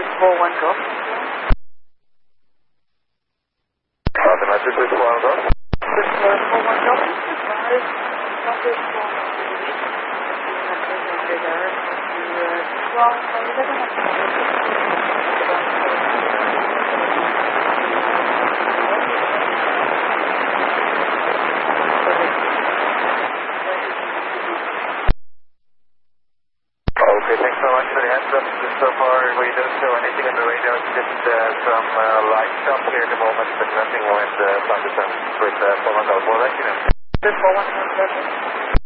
41 Golf. The message is 41 Golf. 41 Golf. Advise traffic from Okay, thanks so much for the heads up. So far, we don't show anything on the radar, just some lights up here at the moment, but nothing with thunderstorms with 41 Golf. We'll let you know. 41 Golf.